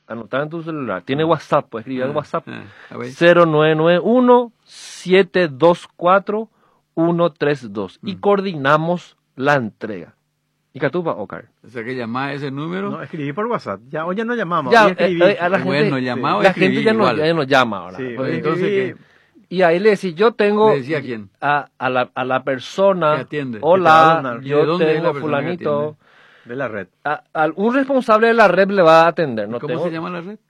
anotar en tu celular. Tiene WhatsApp, puedes escribir en WhatsApp. A ver. 0991-724-132. Y coordinamos la entrega. ¿Y Catupa, Oscar? O sea que llamás a ese número. No, escribí por WhatsApp. Ya, hoy ya no llamamos. Ya, hoy escribí. a la gente, Bueno, llamado la escribí gente ya igual. no llama ahora. Sí, Pues, hoy entonces, escribí. y ahí le decís, yo tengo ¿Le decía a quién? a la persona, Que atiende. hola, Que te va a donar. ¿Y de yo dónde es la tengo persona que fulanito. atiende? De la red. Un responsable de la red le va a atender. No ¿Cómo tengo se llama la red?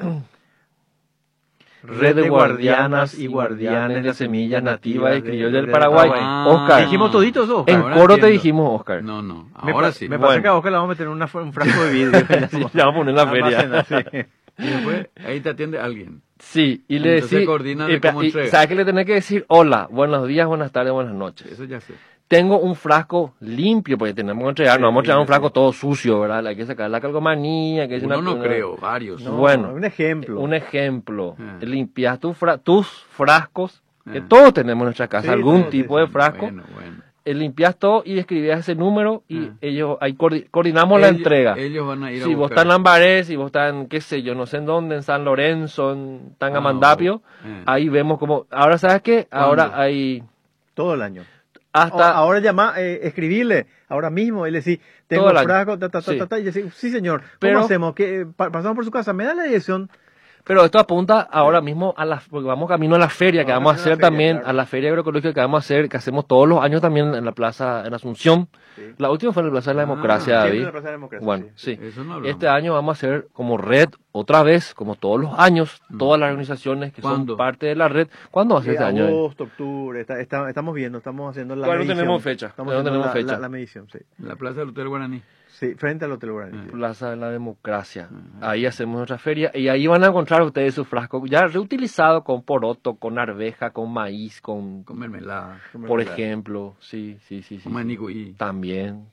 Red de guardianas y guardianes de semillas nativas y criollas del Paraguay. Oscar, Dijimos toditos, Oscar. en ahora coro te entiendo. dijimos, Oscar. No, no. Me Ahora pa- sí. Me parece Bueno. que a Oscar le vamos a meter en un frasco de vidrio. Sí, le vamos a poner en la feria. Almacenar, sí. Y después ahí te atiende alguien. Sí, y le Entonces decís, coordinan de cómo entrega. ¿sabes qué le tenés que decir? Hola, buenos días, buenas tardes, buenas noches. Eso ya sé. Tengo un frasco limpio, porque tenemos que entregar, no vamos a entregar un frasco todo sucio, ¿verdad? Hay que sacar la calcomanía, que es Uno una... no creo, varios. No, Bueno, un ejemplo. Un ejemplo. Ah. Limpias tus frascos, que Ah. todos tenemos en nuestra casa, Sí, algún todos, tipo sí, de sí. frasco. Bueno. Limpias todo y escribías ese número y Ah. ellos ahí coordinamos la entrega. Ellos van a ir a Si vos buscar. estás en Lambaré, si vos estás en, qué sé yo, no sé en dónde, en San Lorenzo, en Tangamandapio, ahí vemos como, ahora ¿sabes qué? Ahora ¿Cuándo? hay Todo el año. hasta... Ahora llama, escribirle, ahora mismo, y le decís, tengo Todo el un año. frasco, Sí. y decís, sí señor, ¿cómo Pero- hacemos? Pasamos por su casa, me da la dirección. Pero esto apunta ahora mismo porque vamos camino a la feria que vamos a hacer también, claro. a la feria agroecológica que vamos a hacer, que hacemos todos los años también en la plaza, en Asunción. Sí. La última fue en la Plaza de la Democracia, Siempre David. en la Plaza de la Democracia, Bueno, sí. sí. Eso no hablamos. Este año vamos a hacer como red, otra vez, como todos los años, todas las organizaciones que ¿Cuándo? son parte de la red. ¿Cuándo va a ser este año? Agosto, octubre, estamos viendo, estamos haciendo la Todavía no medición. tenemos fecha, Estamos todavía no haciendo tenemos fecha. la medición, sí. En la plaza del Hotel Guaraní. Sí, frente al Hotel Guaraní. sí. Plaza de la Democracia. Ahí hacemos nuestra feria y ahí van a encontrar ustedes su frasco ya reutilizado con poroto, con arveja, con maíz, con Con mermelada. por ejemplo. Sí. Con manicuí. También.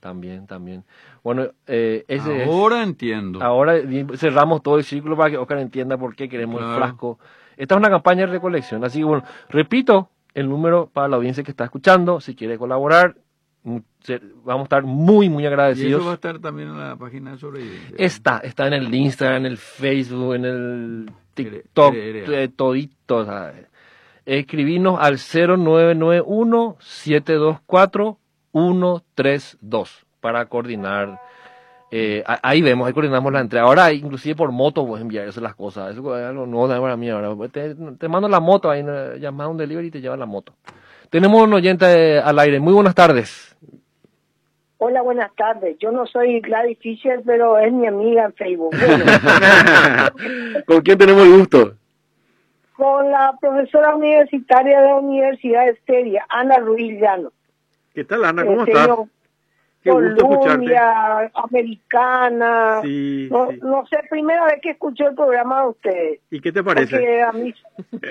Bueno, ese Ahora entiendo. ahora cerramos todo el círculo para que Oscar entienda por qué queremos el Claro. frasco. Esta es una campaña de recolección, así que bueno, repito el número para la audiencia que está escuchando, si quiere colaborar, vamos a estar muy Y eso agradecidos. va a estar también en la página de sobrevivencia. Está en el Instagram, en el Facebook, en el TikTok, Erea. todito. ¿Sabes? Escribinos al 0991-724-132 para coordinar. Ahí vemos, ahí coordinamos la entrega. Ahora, inclusive por moto, puedes enviar esas las cosas. Eso es algo nuevo para mí ahora. Te mando la moto, ahí llamas a un delivery y te lleva la moto. Tenemos un oyente al aire. Muy buenas tardes. Hola, buenas tardes. Yo no soy Gladys Fischer, pero es mi amiga en Facebook. Bueno, ¿Con quién tenemos el gusto? con la profesora universitaria de la Universidad de Esteria, Ana Ruiz Llano. ¿Qué tal, Ana? ¿Cómo Tengo estás? Qué gusto escucharte. Columbia, Americana. Sí, no, sí. no sé, primera vez que escucho el programa de ustedes. ¿Y qué te parece? Porque a mí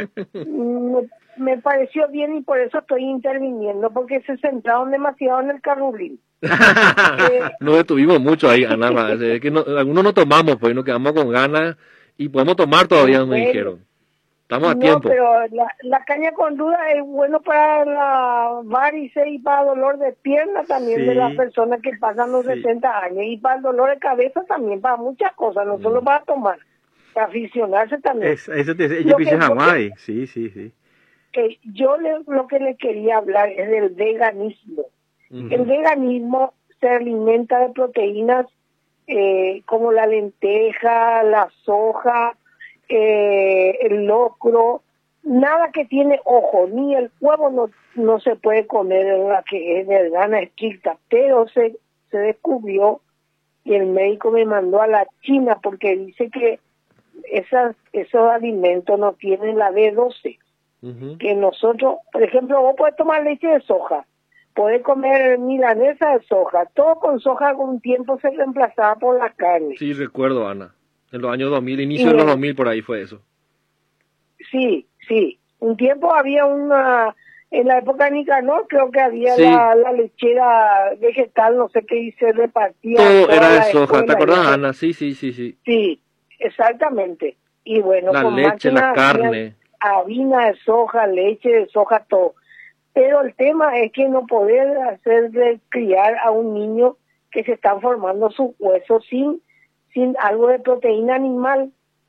me pareció bien y por eso estoy interviniendo, porque se centraron demasiado en el carrulín. Nos detuvimos mucho ahí, Ana. Es que algunos no tomamos, pues nos quedamos con ganas y podemos tomar todavía, nos Bueno. dijeron. Estamos a No, tiempo. pero la caña con duda es bueno para la varice y para dolor de pierna también Sí. de las personas que pasan los Sí. 60 años y para el dolor de cabeza también, para muchas cosas, no solo para tomar, para aficionarse también. Eso te Lo yo que- pise Hawái. Sí. Lo que le quería hablar es del veganismo. El veganismo se alimenta de proteínas como la lenteja, la soja, el locro, nada que tiene ojo, ni el huevo no se puede comer en la que es vegana estricta, pero se descubrió y el médico me mandó a la China porque dice que esos alimentos no tienen la B12, que nosotros, por ejemplo, vos podés tomar leche de soja, podés comer milanesa de soja, todo con soja con un tiempo se reemplazaba por la carne. Sí, recuerdo, Ana. En los años 2000, inicio de los 2000, por ahí fue eso. Sí. Un tiempo había en la época de Nicanor, creo que había Sí. la lechera vegetal, no sé qué, y se repartía. Todo toda era de la soja, ¿te escuela, acordás, y- Ana? Sí. Sí, exactamente. Y bueno, La con leche, la máquinas carne. hacían harina de soja, leche de soja, todo. Pero el tema es que no poder hacer de criar a un niño que se están formando sus huesos sin algo de proteína animal.